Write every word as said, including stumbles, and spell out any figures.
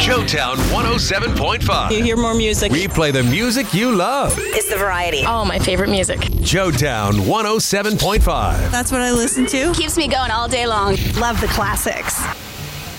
Showtown one oh seven point five. You hear more music. We play the music you love. It's the variety. Oh, my favorite music. Showtown one oh seven point five. That's what I listen to. Keeps me going all day long. Love the classics.